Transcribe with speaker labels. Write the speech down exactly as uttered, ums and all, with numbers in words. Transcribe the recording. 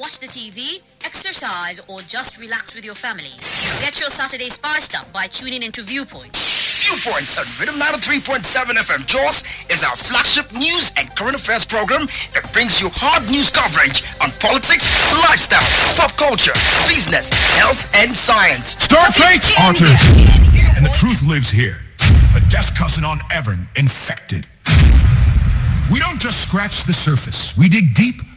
Speaker 1: watch the T V, exercise, or just relax with your family? Get your Saturday spiced up by tuning into Viewpoint.
Speaker 2: Viewpoints on Rhythm ninety-three point seven F M Jaws is our flagship news and current affairs program that brings you hard news coverage on politics, lifestyle, pop culture, business, health, and science.
Speaker 3: Starfleet Arthur! And the truth lives here. A death cousin on Evern, infected. We don't just scratch the surface. We dig deep